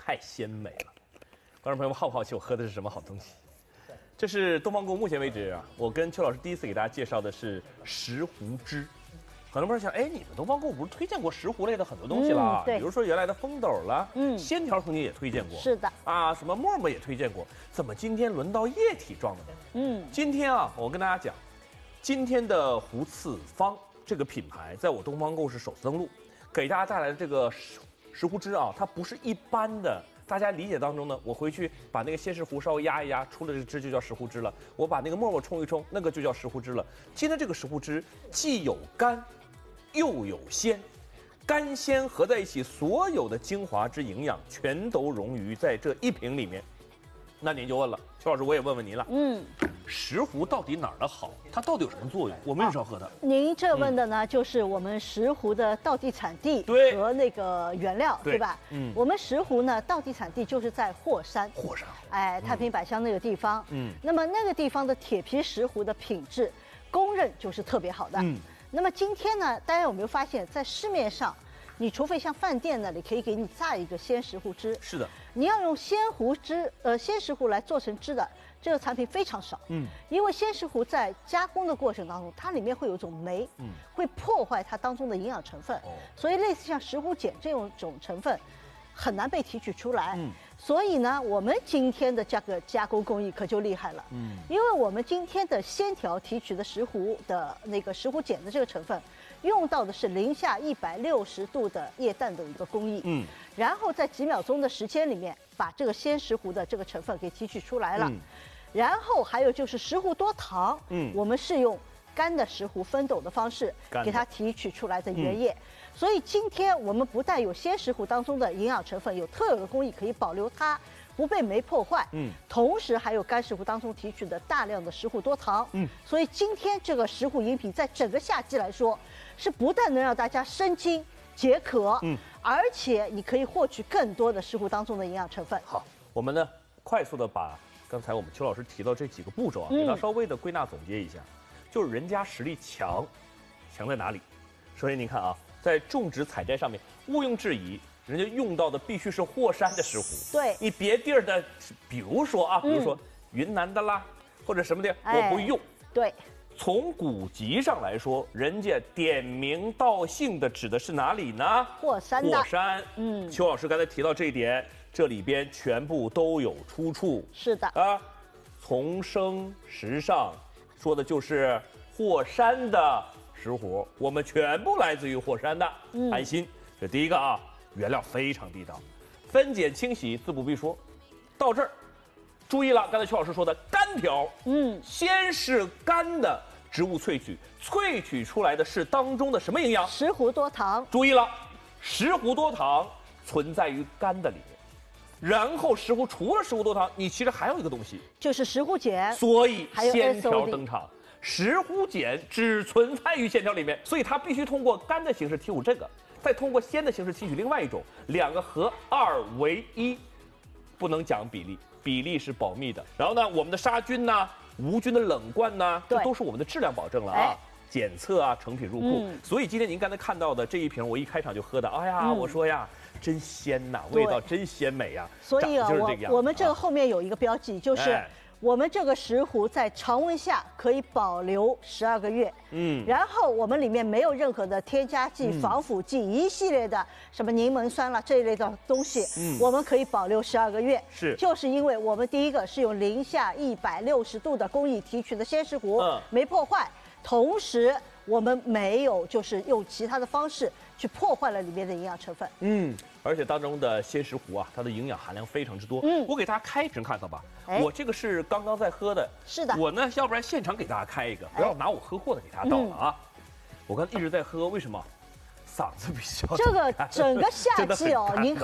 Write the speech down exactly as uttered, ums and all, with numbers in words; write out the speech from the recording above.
太鲜美了。观众朋友们，好不好奇我喝的是什么好东西？这是东方购物目前为止啊，我跟邱老师第一次给大家介绍的是石斛汁。很多朋友想，哎，你们东方购物不是推荐过石斛类的很多东西了？嗯、对，比如说原来的风斗了，嗯，鲜条曾经也推荐过， 是的， 啊，什么沫沫也推荐过，怎么今天轮到液体状的呢？嗯，今天啊，我跟大家讲，今天的斛次方这个品牌，在我东方购物是首次登陆，给大家带来的这个石石斛汁啊，它不是一般的。大家理解当中呢，我回去把那个鲜石斛稍微压一压，出了这个汁就叫石斛汁了。我把那个沫沫冲一冲，那个就叫石斛汁了。今天这个石斛汁既有甘，又有鲜，甘鲜合在一起，所有的精华之营养全都溶于在这一瓶里面。那您就问了，邱老师，我也问问您了，嗯，石斛到底哪儿的好？它到底有什么作用？我们也是要喝的。 您这问的呢，嗯、就是我们石斛的道地产地和那个原料， 对, 对吧？嗯，我们石斛呢，道地产地就是在霍山， 霍山， 哎，太平百香那个地方，嗯，那么那个地方的铁皮石斛的品质，公认就是特别好的。嗯，那么今天呢，大家有没有发现，在市面上？你除非像饭店那里可以给你榨一个鲜石斛汁， 是的， 你要用鲜斛汁，呃，鲜石斛来做成汁的这个产品非常少，嗯，因为鲜石斛在加工的过程当中，它里面会有一种酶，嗯，会破坏它当中的营养成分，哦，所以类似像石斛碱这种种成分，很难被提取出来，嗯，所以呢，我们今天的这个加工工艺可就厉害了，嗯，因为我们今天的鲜条提取的石斛的那个石斛碱的这个成分。用到的是零下一百六十度的液氮的一个工艺，嗯，然后在几秒钟的时间里面，把这个鲜石斛的这个成分给提取出来了，嗯，然后还有就是石斛多糖，嗯，我们是用干的石斛分斗的方式给它提取出来的原液，嗯，所以今天我们不但有鲜石斛当中的营养成分，有特有的工艺可以保留它。不被酶破坏，嗯，同时还有干石斛当中提取的大量的石斛多糖，嗯，所以今天这个石斛饮品在整个夏季来说，是不但能让大家生津解渴，嗯，而且你可以获取更多的石斛当中的营养成分。 好，我们呢快速的把刚才我们邱老师提到这几个步骤啊，给它稍微的归纳总结一下，嗯，就是人家实力强，强在哪里？首先您看啊，在种植采摘上面毋庸置疑。人家用到的必须是霍山的石斛， 对， 你别地儿的，比如说啊，比如说云南的啦，或者什么的，我不用。 对， 从古籍上来说，人家点名道姓的指的是哪里呢？ 霍山的。 霍山，嗯，邱老师刚才提到这一点，这里边全部都有出处。 是的啊，从生时上说的就是霍山的石斛，我们全部来自于霍山的，嗯，安心。这第一个啊。原料非常地道，分拣清洗自不必说。到这儿，注意了，刚才邱老师说的干条，嗯，先是干的植物萃取，萃取出来的是当中的什么营养？ 石斛多糖。 注意了，石斛多糖存在于干的里面，然后石斛除了石斛多糖，你其实还有一个东西， 就是石斛碱。 所以鲜条登场。石斛碱只存在于鲜条里面，所以它必须通过干的形式提取这个。再通过鲜的形式提取另外一种，两个合二为一，不能讲比例，比例是保密的。然后呢，我们的杀菌呐、无菌的冷罐呐，这都是我们的质量保证了啊。检测啊，成品入库。嗯、所以今天您刚才看到的这一瓶，我一开场就喝的，哎呀，嗯、我说呀，真鲜呐，味道真鲜美呀。 所以啊， 就是这个样我我们这个后面有一个标记，就是。哎我们这个石斛在常温下可以保留十二个月，嗯，然后我们里面没有任何的添加剂、嗯、防腐剂一系列的什么柠檬酸啦这一类的东西，嗯，我们可以保留十二个月， 是， 就是因为我们第一个是用零下一百六十度的工艺提取的鲜石斛，嗯，没破坏，同时我们没有就是用其他的方式去破坏了里面的营养成分， 嗯。而且当中的鲜石斛啊，它的营养含量非常之多。嗯，我给大家开一瓶看看吧。哎，我这个是刚刚在喝的。 是的。 我呢，要不然现场给大家开一个，不要拿我喝过的给大家倒了啊。嗯、我刚才一直在喝，为什么？嗓子比较这个整个夏季哦，您。